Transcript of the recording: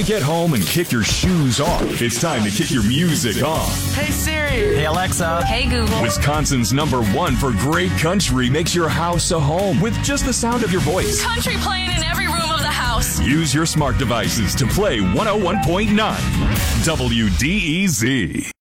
you get home and kick your shoes off, it's time to kick your music on. Hey Siri. Hey Alexa. Hey Google. Wisconsin's #1 for great country makes your house a home with just the sound of your voice. Country playing in every room of the house. Use your smart devices to play 101.9 WDEZ.